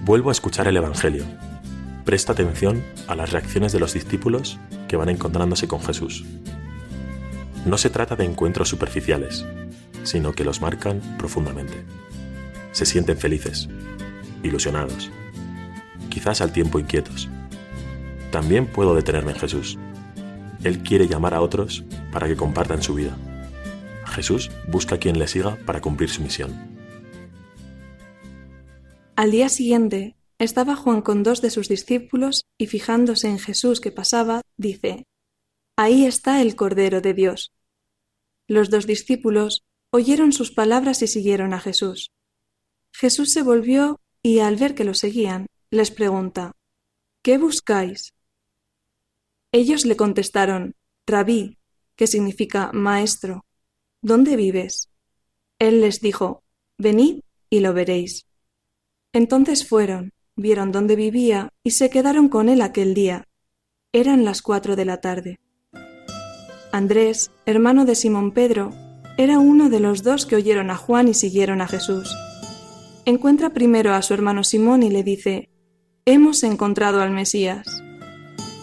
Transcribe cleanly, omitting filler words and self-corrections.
Vuelvo a escuchar el Evangelio. Presta atención a las reacciones de los discípulos que van encontrándose con Jesús. No se trata de encuentros superficiales, sino que los marcan profundamente. Se sienten felices, ilusionados, quizás al tiempo inquietos. También puedo detenerme en Jesús. Él quiere llamar a otros para que compartan su vida. Jesús busca a quien le siga para cumplir su misión. Al día siguiente, estaba Juan con 2 de sus discípulos y fijándose en Jesús que pasaba, dice: «Ahí está el Cordero de Dios». Los 2 discípulos oyeron sus palabras y siguieron a Jesús. Jesús se volvió y, al ver que lo seguían, les pregunta: «¿Qué buscáis?». Ellos le contestaron: «Rabí», que significa maestro, «¿dónde vives?». Él les dijo: «Venid y lo veréis». Entonces fueron, vieron dónde vivía y se quedaron con él aquel día. Eran las 4 de la tarde. Andrés, hermano de Simón Pedro, era uno de los 2 que oyeron a Juan y siguieron a Jesús. Encuentra primero a su hermano Simón y le dice: «Hemos encontrado al Mesías»,